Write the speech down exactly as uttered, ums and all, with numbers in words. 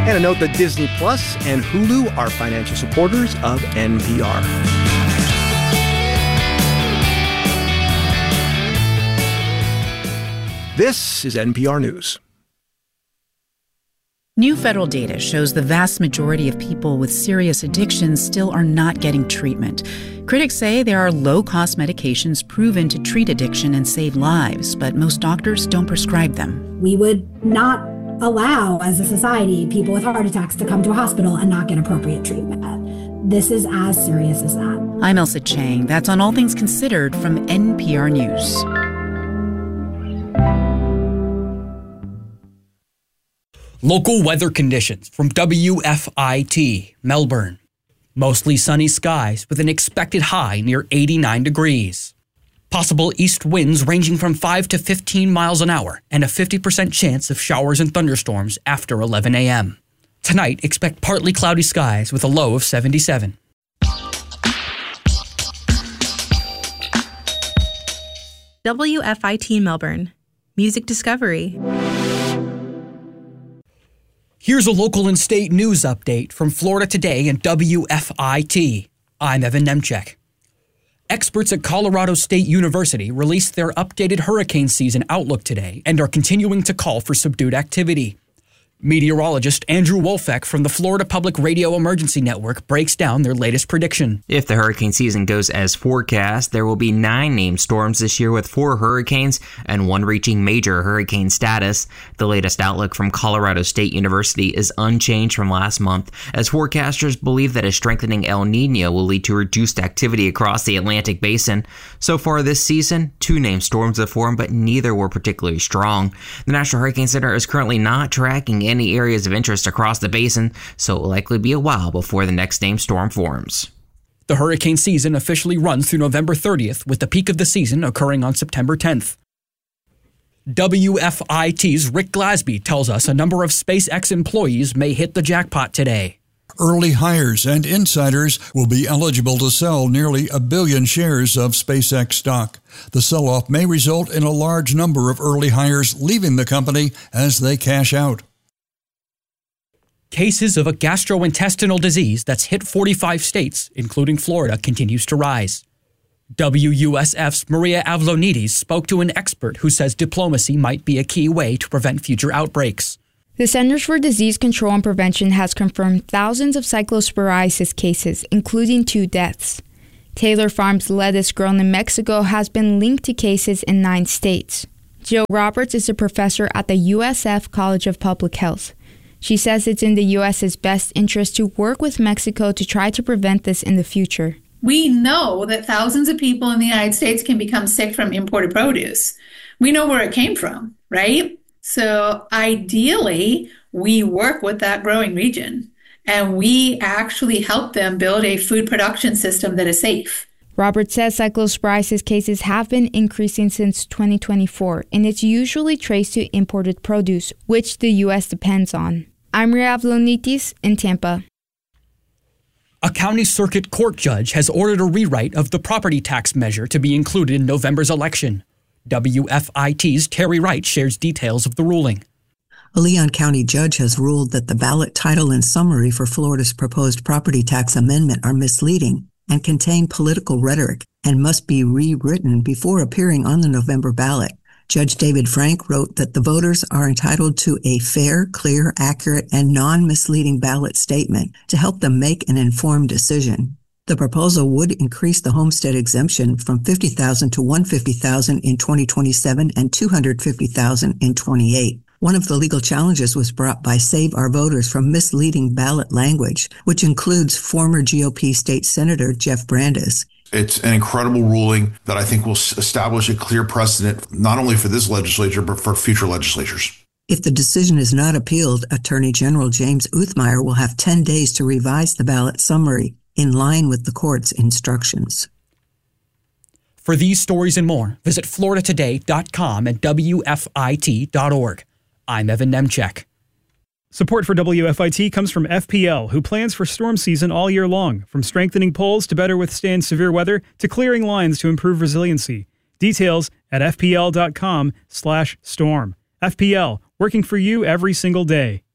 And a note that Disney Plus and Hulu are financial supporters of N P R. This is N P R News. New federal data shows the vast majority of people with serious addictions still are not getting treatment. Critics say there are low-cost medications proven to treat addiction and save lives, but most doctors don't prescribe them. We would not allow, as a society, people with heart attacks to come to a hospital and not get appropriate treatment. This is as serious as that. I'm Elsa Chang. That's on All Things Considered from N P R News. Local weather conditions from W F I T, Melbourne. Mostly sunny skies with an expected high near eighty-nine degrees. Possible east winds ranging from five to fifteen miles an hour and a fifty percent chance of showers and thunderstorms after eleven a.m. Tonight, expect partly cloudy skies with a low of seventy-seven. W F I T Melbourne. Music Discovery. Here's a local and state news update from Florida Today and W F I T. I'm Evan Nemchek. Experts at Colorado State University released their updated hurricane season outlook today and are continuing to call for subdued activity. Meteorologist Andrew Wolfeck from the Florida Public Radio Emergency Network breaks down their latest prediction. If the hurricane season goes as forecast, there will be nine named storms this year with four hurricanes and one reaching major hurricane status. The latest outlook from Colorado State University is unchanged from last month, as forecasters believe that a strengthening El Nino will lead to reduced activity across the Atlantic Basin. So far this season, two named storms have formed, but neither were particularly strong. The National Hurricane Center is currently not tracking any areas of interest across the basin, so it will likely be a while before the next named storm forms. The hurricane season officially runs through November thirtieth, with the peak of the season occurring on September tenth. W F I T's Rick Glasby tells us a number of SpaceX employees may hit the jackpot today. Early hires and insiders will be eligible to sell nearly a billion shares of SpaceX stock. The sell-off may result in a large number of early hires leaving the company as they cash out. Cases of a gastrointestinal disease that's hit forty-five states, including Florida, continues to rise. W U S F's Maria Avlonides spoke to an expert who says diplomacy might be a key way to prevent future outbreaks. The Centers for Disease Control and Prevention has confirmed thousands of cyclosporiasis cases, including two deaths. Taylor Farms lettuce grown in Mexico has been linked to cases in nine states. Jill Roberts is a professor at the U S F College of Public Health. She says it's in the U S's best interest to work with Mexico to try to prevent this in the future. We know that thousands of people in the United States can become sick from imported produce. We know where it came from, right? So ideally, we work with that growing region and we actually help them build a food production system that is safe. Roberts says cyclosporiasis cases have been increasing since twenty twenty-four, and it's usually traced to imported produce, which the U S depends on. I'm Maria Avlonides in Tampa. A county circuit court judge has ordered a rewrite of the property tax measure to be included in November's election. W F I T's Terry Wright shares details of the ruling. A Leon County judge has ruled that the ballot title and summary for Florida's proposed property tax amendment are misleading and contain political rhetoric and must be rewritten before appearing on the November ballot. Judge David Frank wrote that the voters are entitled to a fair, clear, accurate, and non-misleading ballot statement to help them make an informed decision. The proposal would increase the homestead exemption from fifty thousand dollars to one hundred fifty thousand dollars in twenty twenty-seven and two hundred fifty thousand dollars in twenty-eight. One of the legal challenges was brought by Save Our Voters from misleading ballot language, which includes former G O P state senator Jeff Brandes. It's an incredible ruling that I think will establish a clear precedent, not only for this legislature, but for future legislatures. If the decision is not appealed, Attorney General James Uthmeier will have ten days to revise the ballot summary in line with the court's instructions. For these stories and more, visit florida today dot com and W F I T dot org. I'm Evan Nemchek. Support for W F I T comes from F P L, who plans for storm season all year long, from strengthening poles to better withstand severe weather to clearing lines to improve resiliency. Details at F P L dot com slash storm. F P L, working for you every single day.